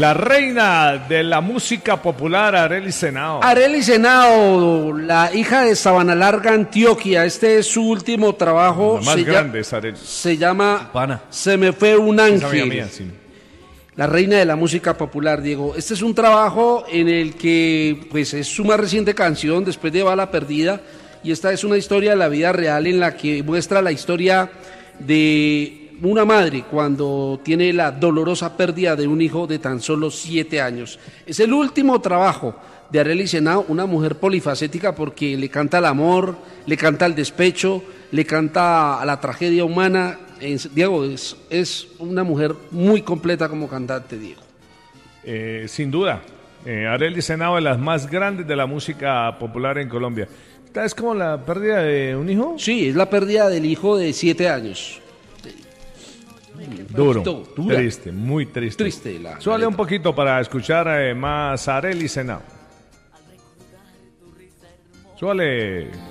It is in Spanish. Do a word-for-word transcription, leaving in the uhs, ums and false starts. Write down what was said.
La reina de la música popular, Arelis Henao. Arelis Henao, la hija de Sabana Larga, Antioquia. Este es su último trabajo. La más se grande llama, es Arelis. Se llama Pana. Se me fue un ángel. Esa amiga mía, sí. La reina de la música popular, Diego. Este es un trabajo en el que pues es su más reciente canción, después de Bala Perdida, y esta es una historia de la vida real en la que muestra la historia de una madre cuando tiene la dolorosa pérdida de un hijo de tan solo siete años. Es el último trabajo de Arelis Henao, una mujer polifacética porque le canta al amor, le canta al despecho, le canta a la tragedia humana. Diego, es, es una mujer muy completa como cantante, Diego. Eh, sin duda, eh, Arelis Henao es de las más grandes de la música popular en Colombia. ¿Esta es como la pérdida de un hijo? Sí, es la pérdida del hijo de siete años. Duro, Dura. triste, muy triste. Triste la Súbale letra. un poquito para escuchar eh, más Arelis Henao. Súbale.